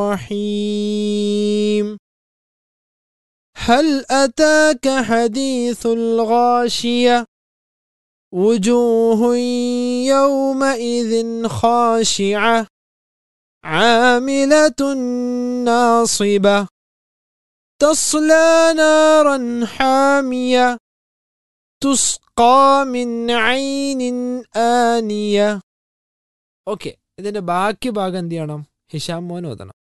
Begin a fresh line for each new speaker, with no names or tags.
الرحيم هل أتاك حديث الغاشية وجوه يومئذ خاشعة عاملة ناصبة تصلى نارا حامية تسقى من عين آنية. Okay, ഇതിന്റെ ബാക്കി ഭാഗം എന്ത് ചെയ്യണം? ഹിഷാം മോൻ ഓതണം.